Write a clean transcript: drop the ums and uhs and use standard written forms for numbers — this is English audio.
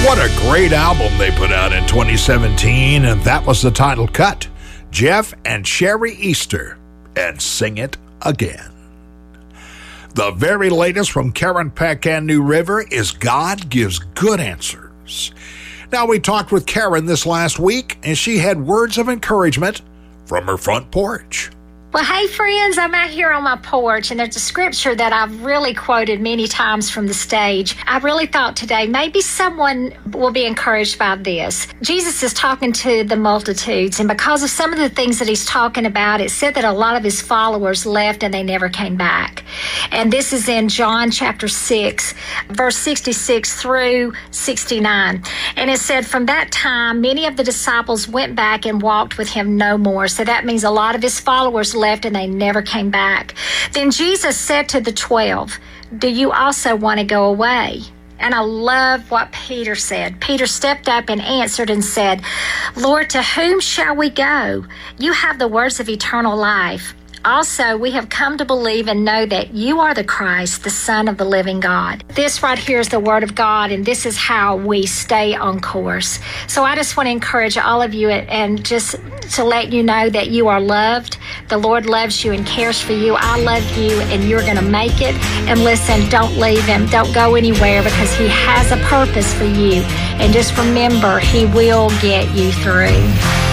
What a great album they put out in 2017, and that was the title cut. Jeff and Sherry Easter, and Sing It Again. The very latest from Karen Peck and New River is God Gives Good Answers. Now, we talked with Karen this last week, and she had words of encouragement from her front porch. Well, hey, friends, I'm out here on my porch, and there's a scripture that I've really quoted many times from the stage. I really thought today maybe someone will be encouraged by this. Jesus is talking to the multitudes, and because of some of the things that he's talking about, it said that a lot of his followers left and they never came back. And this is in John chapter 6, verse 66 through 69. And it said, from that time, many of the disciples went back and walked with him no more. So that means a lot of his followers left and they never came back. Then Jesus said to the 12, do you also want to go away? And I love what Peter said. Peter stepped up and answered and said, Lord, to whom shall we go? You have the words of eternal life. Also, we have come to believe and know that you are the Christ, the Son of the living God. This right here is the Word of God, and this is how we stay on course. So I just want to encourage all of you and just to let you know that you are loved. The Lord loves you and cares for you. I love you, and you're going to make it. And listen, don't leave him. Don't go anywhere, because he has a purpose for you. And just remember, he will get you through.